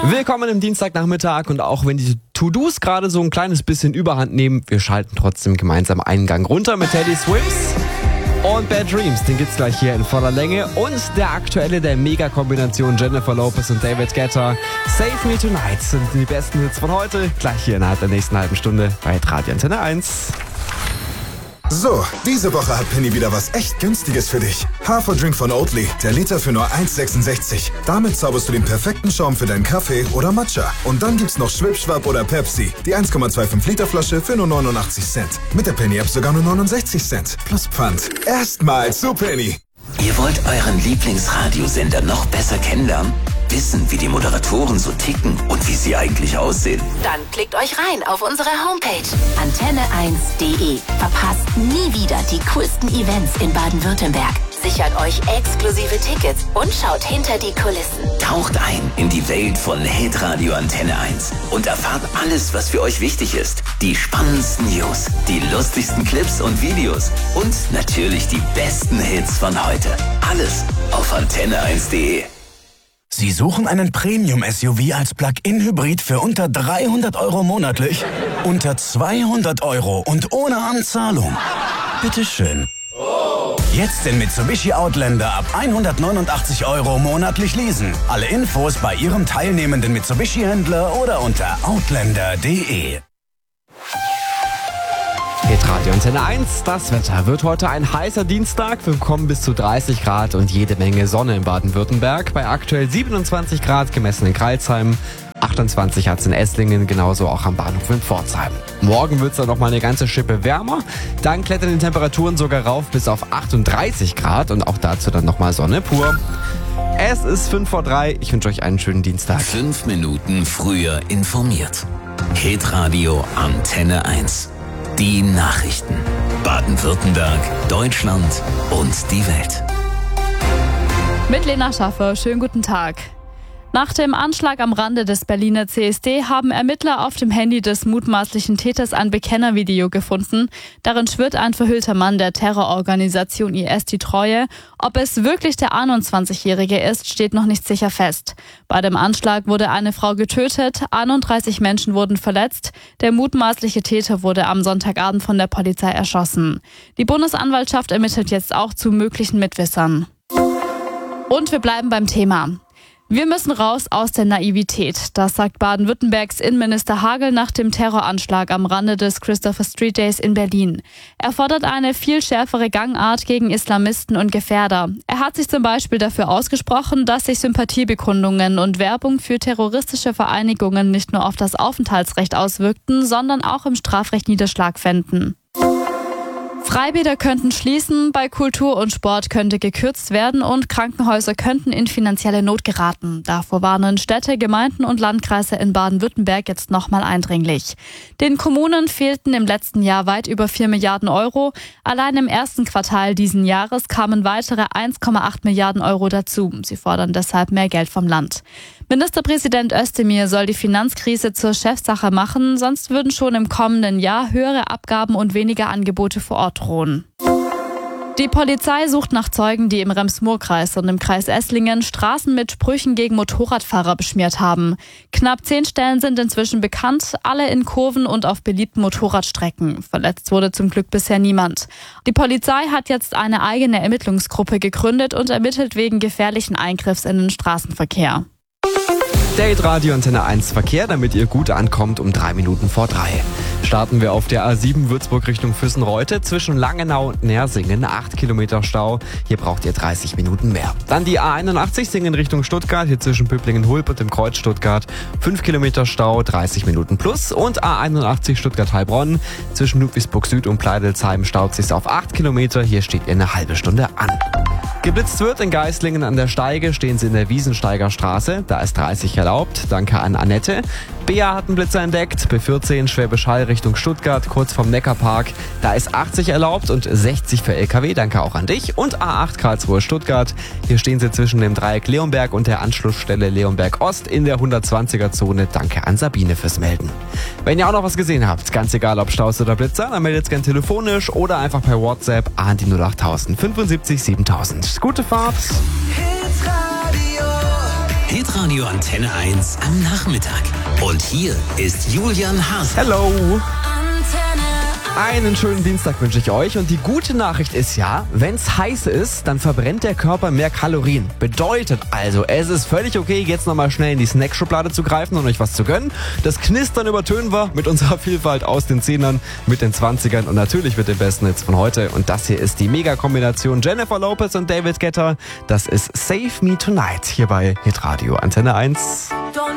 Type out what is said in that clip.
Willkommen im Dienstagnachmittag und auch wenn die To-Dos gerade so ein kleines bisschen Überhand nehmen, wir schalten trotzdem gemeinsam einen Gang runter mit Teddy Swims und Bad Dreams. Den gibt's gleich hier in voller Länge und der aktuelle der Mega-Kombination Jennifer Lopez und David Guetta. Save Me Tonight sind die besten Hits von heute, gleich hier innerhalb der nächsten halben Stunde bei Radio Antenne 1. So, diese Woche hat Penny wieder was echt Günstiges für dich. Haferdrink von Oatly, der Liter für nur 1,66. Damit zauberst du den perfekten Schaum für deinen Kaffee oder Matcha. Und dann gibt's noch Schwipschwapp oder Pepsi, die 1,25 Liter Flasche für nur 89 Cent. Mit der Penny-App sogar nur 69 Cent. Plus Pfand. Erstmal zu Penny. Ihr wollt euren Lieblingsradiosender noch besser kennenlernen? Wissen, wie die Moderatoren so ticken und wie sie eigentlich aussehen? Dann klickt euch rein auf unsere Homepage antenne1.de. Verpasst nie wieder die coolsten Events in Baden-Württemberg. Sichert euch exklusive Tickets und schaut hinter die Kulissen. Taucht ein in die Welt von Hitradio Antenne 1 und erfahrt alles, was für euch wichtig ist. Die spannendsten News, die lustigsten Clips und Videos und natürlich die besten Hits von heute. Alles auf antenne1.de. Sie suchen einen Premium-SUV als Plug-in-Hybrid für unter 300 € monatlich? Unter 200 € und ohne Anzahlung? Bitteschön. Jetzt den Mitsubishi Outlander ab 189 € monatlich leasen. Alle Infos bei Ihrem teilnehmenden Mitsubishi-Händler oder unter outlander.de. Radio Antenne 1, das Wetter wird heute ein heißer Dienstag. Wir bekommen bis zu 30 Grad und jede Menge Sonne in Baden-Württemberg. Bei aktuell 27 Grad gemessen in Kreilsheim, 28 hat es in Esslingen, genauso auch am Bahnhof in Pforzheim. Morgen wird es dann noch mal eine ganze Schippe wärmer. Dann klettern die Temperaturen sogar rauf bis auf 38 Grad und auch dazu dann noch mal Sonne pur. Es ist 2:55. Ich wünsche euch einen schönen Dienstag. 5 Minuten früher informiert. Hitradio Antenne 1. Die Nachrichten. Baden-Württemberg, Deutschland und die Welt. Mit Lena Schaffer, schönen guten Tag. Nach dem Anschlag am Rande des Berliner CSD haben Ermittler auf dem Handy des mutmaßlichen Täters ein Bekennervideo gefunden. Darin schwört ein verhüllter Mann der Terrororganisation IS die Treue. Ob es wirklich der 21-Jährige ist, steht noch nicht sicher fest. Bei dem Anschlag wurde eine Frau getötet, 31 Menschen wurden verletzt. Der mutmaßliche Täter wurde am Sonntagabend von der Polizei erschossen. Die Bundesanwaltschaft ermittelt jetzt auch zu möglichen Mitwissern. Und wir bleiben beim Thema. Wir müssen raus aus der Naivität. Das sagt Baden-Württembergs Innenminister Hagel nach dem Terroranschlag am Rande des Christopher Street Days in Berlin. Er fordert eine viel schärfere Gangart gegen Islamisten und Gefährder. Er hat sich zum Beispiel dafür ausgesprochen, dass sich Sympathiebekundungen und Werbung für terroristische Vereinigungen nicht nur auf das Aufenthaltsrecht auswirkten, sondern auch im Strafrecht Niederschlag fänden. Freibäder könnten schließen, bei Kultur und Sport könnte gekürzt werden und Krankenhäuser könnten in finanzielle Not geraten. Davor warnen Städte, Gemeinden und Landkreise in Baden-Württemberg jetzt nochmal eindringlich. Den Kommunen fehlten im letzten Jahr weit über 4 Milliarden Euro. Allein im ersten Quartal diesen Jahres kamen weitere 1,8 Milliarden Euro dazu. Sie fordern deshalb mehr Geld vom Land. Ministerpräsident Özdemir soll die Finanzkrise zur Chefsache machen, sonst würden schon im kommenden Jahr höhere Abgaben und weniger Angebote vor Ort drohen. Die Polizei sucht nach Zeugen, die im Rems-Murr-Kreis und im Kreis Esslingen Straßen mit Sprüchen gegen Motorradfahrer beschmiert haben. Knapp 10 Stellen sind inzwischen bekannt, alle in Kurven und auf beliebten Motorradstrecken. Verletzt wurde zum Glück bisher niemand. Die Polizei hat jetzt eine eigene Ermittlungsgruppe gegründet und ermittelt wegen gefährlichen Eingriffs in den Straßenverkehr. Date Radio Antenne 1 Verkehr, damit ihr gut ankommt um 3 Minuten vor 3. Starten wir auf der A7 Würzburg Richtung Füssen-Reutte zwischen Langenau und Nersingen, 8 Kilometer Stau. Hier braucht ihr 30 Minuten mehr. Dann die A81 Singen Richtung Stuttgart, hier zwischen Püpplingen-Hulp und dem Kreuz Stuttgart, 5 Kilometer Stau, 30 Minuten plus. Und A81 Stuttgart-Heilbronn zwischen Ludwigsburg Süd und Pleidelsheim staut sich auf 8 Kilometer. Hier steht ihr eine halbe Stunde an. Geblitzt wird in Geislingen an der Steige, stehen sie in der Wiesensteiger Straße. Da ist 30 erlaubt. Danke an Annette. Bea hat einen Blitzer entdeckt. B14 Schwäbisch Hall Richtung Stuttgart, kurz vom Neckarpark. Da ist 80 erlaubt und 60 für LKW. Danke auch an dich. Und A8 Karlsruhe Stuttgart. Hier stehen sie zwischen dem Dreieck Leonberg und der Anschlussstelle Leonberg Ost in der 120er-Zone. Danke an Sabine fürs Melden. Wenn ihr auch noch was gesehen habt, ganz egal ob Staus oder Blitzer, dann meldet es gerne telefonisch oder einfach per WhatsApp an die 08000 75 7000. Gute Fahrt! Hitradio Antenne 1 am Nachmittag. Und hier ist Julian Haas. Hello! Einen schönen Dienstag wünsche ich euch und die gute Nachricht ist ja, wenn es heiß ist, dann verbrennt der Körper mehr Kalorien. Bedeutet also, es ist völlig okay, jetzt nochmal schnell in die Snackschublade zu greifen und euch was zu gönnen. Das Knistern übertönen wir mit unserer Vielfalt aus den 10ern, mit den 20ern und natürlich mit den besten Hits von heute. Und das hier ist die Mega-Kombination Jennifer Lopez und David Guetta. Das ist Save Me Tonight hier bei Hitradio Antenne 1.